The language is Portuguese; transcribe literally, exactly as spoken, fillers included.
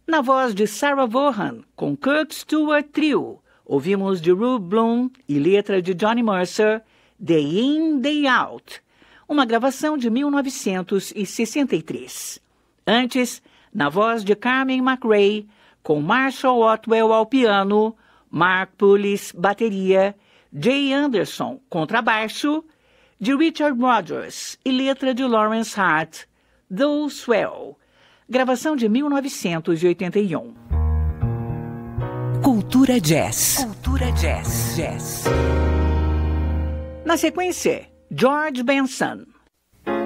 Na voz de Sarah Vaughan, com Kirk Stewart Trio, ouvimos de Ruth Bloom e letra de Johnny Mercer, Day In, Day Out, uma gravação de mil novecentos e sessenta e três. Antes, na voz de Carmen McRae, com Marshall Otwell ao piano, Mark Pulis, bateria, Jay Anderson, contrabaixo, de Richard Rodgers e letra de Lawrence Hart, Do Swell, gravação de mil novecentos e oitenta e um. Cultura Jazz. Cultura Jazz. Jazz. Na sequência, George Benson,